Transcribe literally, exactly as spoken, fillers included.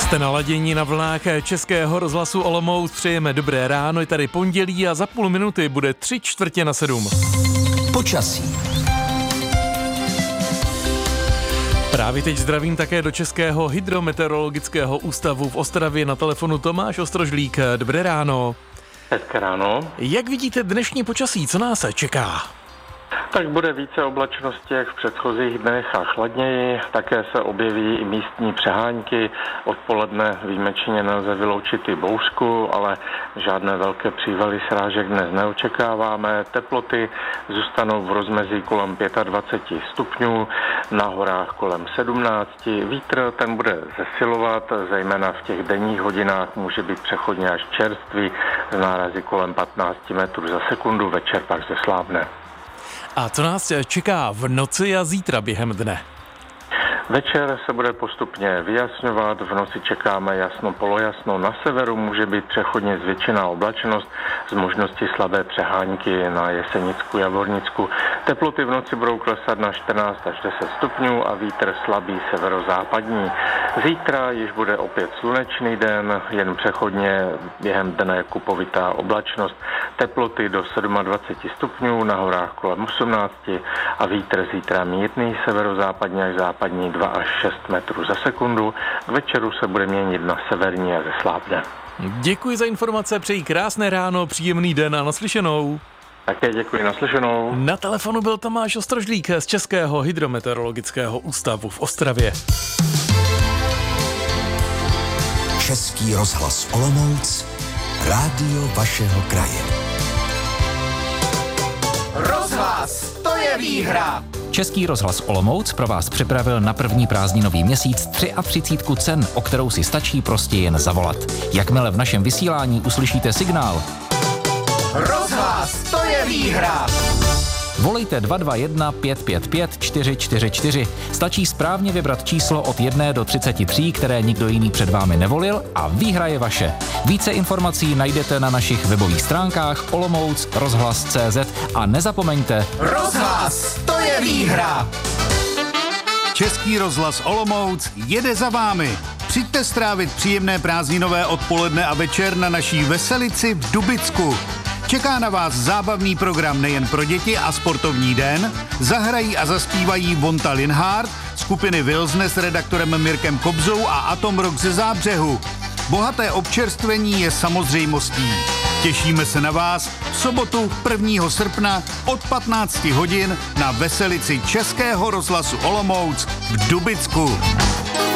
Jste naladění na vlnách Českého rozhlasu Olomouc, přejeme dobré ráno, je tady pondělí a za půl minuty bude tři čtvrtě na sedm. Počasí. Právě teď zdravím také do Českého hydrometeorologického ústavu v Ostravě, na telefonu Tomáš Ostrožlík. Dobré ráno. Hezké ráno. Jak vidíte dnešní počasí, co nás čeká? Tak bude více oblačnosti jak v předchozích dnech a chladněji. Také se objeví i místní přehánky. Odpoledne výjimečně nelze vyloučit i bouřku, ale žádné velké přívaly srážek dnes neočekáváme. Teploty zůstanou v rozmezí kolem dvacet pět stupňů, na horách kolem sedmnáct. Vítr ten bude zesilovat, zejména v těch denních hodinách může být přechodně až čerstvý, z nárazy kolem patnáct metrů za sekundu, večer pak zeslábne. A co nás čeká v noci a zítra během dne? Večer se bude postupně vyjasňovat, v noci čekáme jasno polojasno, na severu může být přechodně zvětšená oblačnost s možností slabé přehánky na Jesenicku, Javornicku. Teploty v noci budou klesat na čtrnáct až deset stupňů a vítr slabý severozápadní. Zítra již bude opět slunečný den, jen přechodně během dne kupovitá oblačnost. Teploty do dvacet sedm stupňů, na horách kolem osmnáct a vítr zítra mírný severozápadní až západní dva až šest metrů za sekundu. K večeru se bude měnit na severní a zeslábne. Děkuji za informace, přeji krásné ráno, příjemný den a naslyšenou. Také děkuji, naslyšenou. Na telefonu byl Tomáš Ostrožlík z Českého hydrometeorologického ústavu v Ostravě. Český rozhlas Olomouc, rádio vašeho kraje. Rozhlas, to je výhra! Český rozhlas Olomouc pro vás připravil na první prázdninový měsíc třicet tři cen, o kterou si stačí prostě jen zavolat. Jakmile v našem vysílání uslyšíte signál Rozhlas, to je výhra! Volejte dva dva jedna pět pět pět čtyři čtyři čtyři. Stačí správně vybrat číslo od jedné do třiceti tří, které nikdo jiný před vámi nevolil a výhra je vaše. Více informací najdete na našich webových stránkách olomouc rozhlas tečka cé zet a nezapomeňte Rozhlas, to je výhra! Český rozhlas Olomouc jede za vámi. Přijďte strávit příjemné prázdninové odpoledne a večer na naší veselici v Dubicku. Čeká na vás zábavný program nejen pro děti a sportovní den. Zahrají a zaspívají Vonta Linhardt, skupiny Wilsne s redaktorem Mirkem Kobzou a Atom Rock ze Zábřehu. Bohaté občerstvení je samozřejmostí. Těšíme se na vás v sobotu prvního srpna od patnácti hodin na veselici Českého rozhlasu Olomouc v Dubicku.